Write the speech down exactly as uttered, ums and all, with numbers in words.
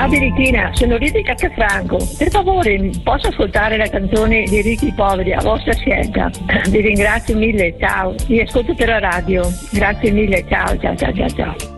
Ciao Birichina, sono Rita Caffranco. Per favore, posso ascoltare la canzone dei ricchi poveri a vostra scelta? Vi ringrazio mille, ciao. Vi ascolto per la radio. Grazie mille, ciao, ciao, ciao, ciao, ciao.